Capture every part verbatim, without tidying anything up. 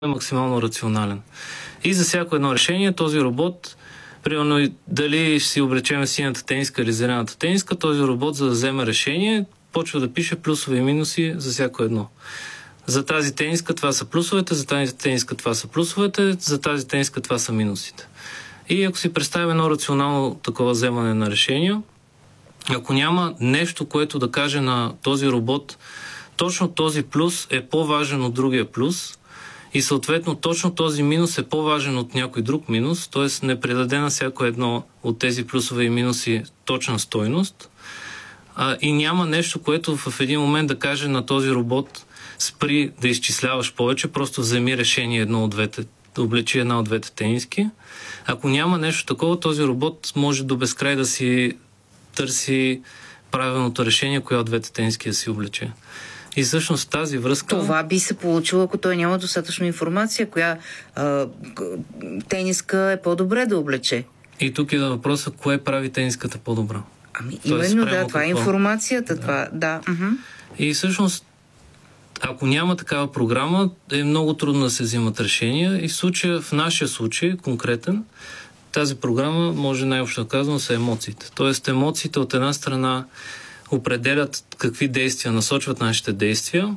е максимално рационален. И за всяко едно решение този робот, примерно дали ще си облечем синята тениска или зелената тениска, този робот, за да вземе решение, почва да пише плюсове и минуси за всяко едно. За тази тениска това са плюсовете, за тази тениска това са плюсовете, за тази тениска това са минусите. И ако си представим едно рационално такова вземане на решения, ако няма нещо, което да каже на този робот, точно този плюс е по-важен от другия плюс и съответно точно този минус е по-важен от някой друг минус, т.е. не предаде на всяко едно от тези плюсове и минуси точна стойност, а, и няма нещо, което в един момент да каже на този робот: спри да изчисляваш повече, просто вземи решение едно от двете, да облечи една от двете тениски. Ако няма нещо такова, този робот може до безкрай да си търси правилното решение, коя от двете тениски да си облече. И всъщност тази връзка... Това би се получило, ако той няма достатъчно информация, коя а, тениска е по-добре да облече. И тук е въпросът, кое прави тениската по-добра. Ами именно, да, това е информацията. Да. Това, да. Uh-huh. И всъщност, ако няма такава програма, е много трудно да се взимат решения. И в случая, в нашия случай, конкретен, тази програма, може най-общо казано, са емоциите. Тоест емоциите от една страна определят какви действия насочват нашите действия,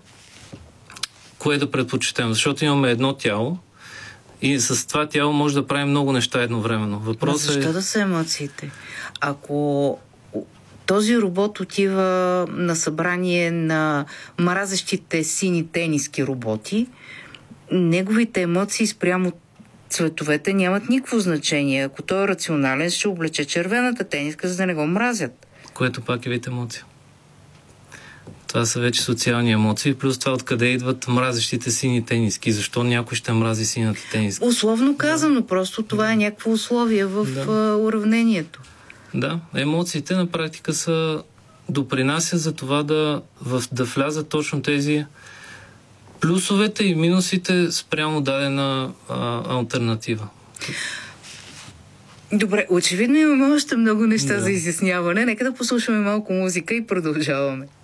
кое да предпочетем. Защото имаме едно тяло и с това тяло може да правим много неща едновременно. Въпросът е... Защо да са емоциите? Ако този робот отива на събрание на мразещите сини тениски роботи, неговите емоции спрямо цветовете нямат никакво значение. Ако той е рационален, ще облече червената тениска, за да не го мразят. Което пак е вид емоция. Това са вече социални емоции, плюс това откъде идват мразещите сини тениски. Защо някой ще мрази сината тениска? Условно казано, да. Просто това да. е някакво условие в да. уравнението. Да, емоциите на практика са допринасят за това да, в, да влязат точно тези плюсовете и минусите спрямо дадена а, алтернатива. Добре, очевидно имаме още много неща да. за изясняване. Нека да послушаме малко музика и продължаваме.